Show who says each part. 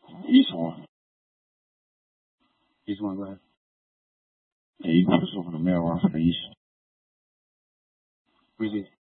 Speaker 1: East one. East one, go ahead. Yeah, you can push over the mail off for the East. Who's it?